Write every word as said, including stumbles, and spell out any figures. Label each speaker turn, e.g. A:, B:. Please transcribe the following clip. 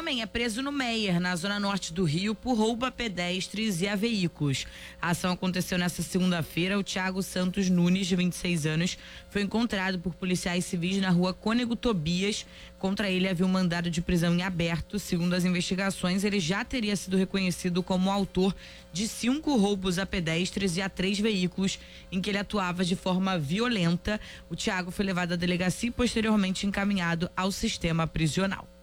A: homem é preso no Meier, na zona norte do Rio, por roubo a pedestres e a veículos. A ação aconteceu nesta segunda-feira. O Thiago Santos Nunes, de vinte e seis anos, foi encontrado por policiais civis na rua Cônego Tobias. Contra ele havia um mandado de prisão em aberto. Segundo as investigações, ele já teria sido reconhecido como autor de cinco roubos a pedestres e a três veículos em que ele atuava de forma violenta. O Thiago foi levado à delegacia e posteriormente encaminhado ao sistema prisional.